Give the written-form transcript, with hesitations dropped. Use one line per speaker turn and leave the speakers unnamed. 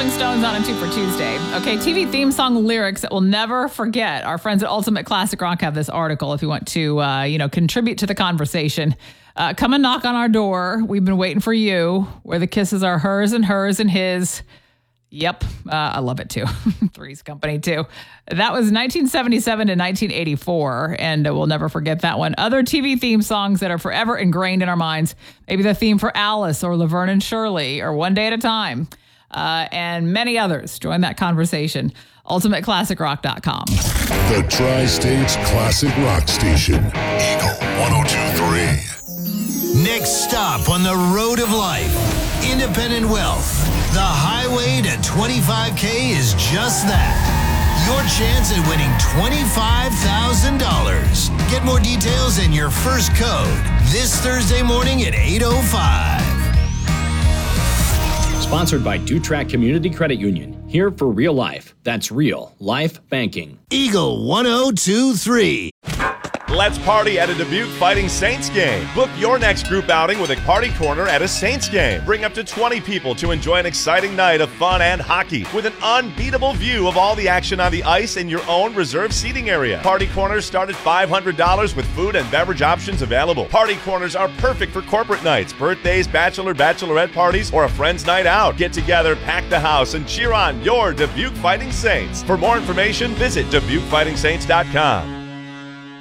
Rolling Stones on a 2 for Tuesday. Okay, TV theme song lyrics that we'll never forget. Our friends at Ultimate Classic Rock have this article if you want to, contribute to the conversation. Come and knock on our door. We've been waiting for you. Where the kisses are hers and his. Yep, I love it too. Three's Company too. That was 1977 to 1984, and we'll never forget that one. Other TV theme songs that are forever ingrained in our minds. Maybe the theme for Alice or Laverne and Shirley or One Day at a Time, and many others. Join that conversation. UltimateClassicRock.com.
The Tri-States Classic Rock Station. Eagle 102.3.
Next stop on the road of life. Independent Wealth. The highway to 25K is just that. Your chance at winning $25,000. Get more details and your first code this Thursday morning at 8:05.
Sponsored by Dutrack Community Credit Union. Here for real life. That's real life banking.
Eagle 102.3.
Let's party at a Dubuque Fighting Saints game. Book your next group outing with a party corner at a Saints game. Bring up to 20 people to enjoy an exciting night of fun and hockey with an unbeatable view of all the action on the ice in your own reserved seating area. Party corners start at $500 with food and beverage options available. Party corners are perfect for corporate nights, birthdays, bachelorette parties, or a friend's night out. Get together, pack the house, and cheer on your Dubuque Fighting Saints. For more information, visit DubuqueFightingSaints.com.